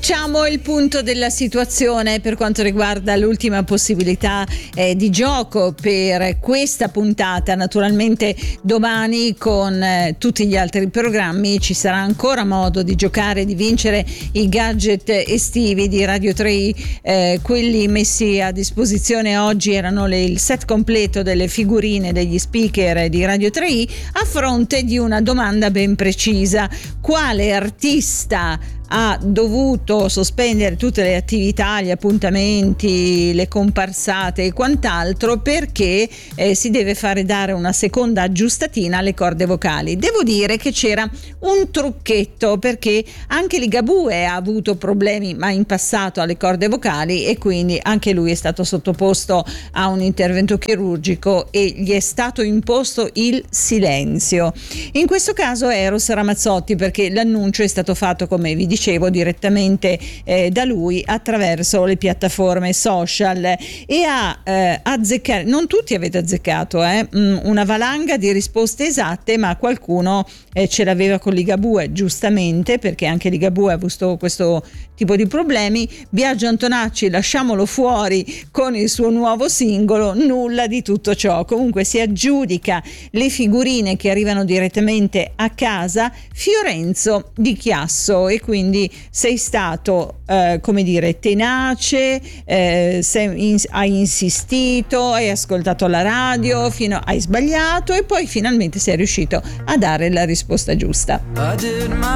Facciamo il punto della situazione per quanto riguarda l'ultima possibilità di gioco per questa puntata. Naturalmente domani con tutti gli altri programmi ci sarà ancora modo di giocare, di vincere i gadget estivi di Radio 3. Quelli messi a disposizione oggi erano il set completo delle figurine degli speaker di Radio 3 a fronte di una domanda ben precisa: quale artista ha dovuto sospendere tutte le attività, gli appuntamenti, le comparsate e quant'altro perché si deve fare dare una seconda aggiustatina alle corde vocali. Devo dire che c'era un trucchetto, perché anche Ligabue ha avuto problemi ma in passato alle corde vocali e quindi anche lui è stato sottoposto a un intervento chirurgico e gli è stato imposto il silenzio. In questo caso è Eros Ramazzotti, perché l'annuncio è stato fatto, come vi dicevo, direttamente da lui attraverso le piattaforme social e ha azzeccato, non tutti avete azzeccato una valanga di risposte esatte, ma qualcuno ce l'aveva con Ligabue, giustamente, perché anche Ligabue ha avuto questo tipo di problemi. Biagio Antonacci lasciamolo fuori con il suo nuovo singolo, nulla di tutto ciò. Comunque si aggiudica le figurine che arrivano direttamente a casa Fiorenzo di Chiasso, e quindi sei stato tenace, hai insistito, hai ascoltato la radio, hai sbagliato e poi finalmente sei riuscito a dare la risposta giusta.